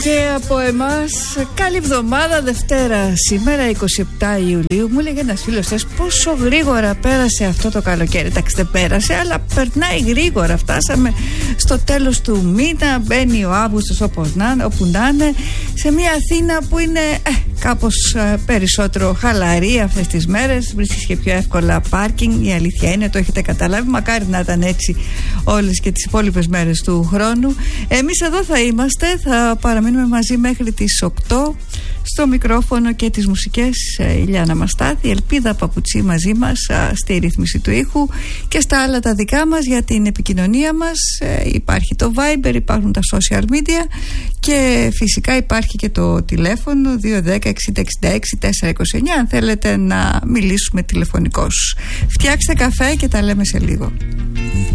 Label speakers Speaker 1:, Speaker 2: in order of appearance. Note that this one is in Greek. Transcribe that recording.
Speaker 1: Και από εμάς, καλή εβδομάδα. Δευτέρα σήμερα, 27 Ιουλίου. Μου έλεγε ένας φίλος σας πόσο γρήγορα πέρασε αυτό το καλοκαίρι. Εντάξει, δεν πέρασε, αλλά περνάει γρήγορα. Φτάσαμε στο τέλος του μήνα. Μπαίνει ο Αύγουστος όπου να είναι. Σε μια Αθήνα που είναι κάπως περισσότερο χαλαρή αυτές τις μέρες. Βρίσκεις και πιο εύκολα πάρκινγκ. Η αλήθεια είναι, το έχετε καταλάβει. Μακάρι να ήταν έτσι όλες και τις υπόλοιπες μέρες του χρόνου. Εμείς εδώ θα είμαστε, θα παραμείνουμε μαζί μέχρι τις 8. Στο μικρόφωνο και τις μουσικές Ηλιάνα Μαστάθη, Ελπίδα Παπουτσί μαζί μας στη ρύθμιση του ήχου, και στα άλλα τα δικά μας για την επικοινωνία μας υπάρχει το Viber, υπάρχουν τα social media και φυσικά υπάρχει και το τηλέφωνο 210-6066-429 αν θέλετε να μιλήσουμε τηλεφωνικώς. Φτιάξτε καφέ και τα λέμε σε λίγο.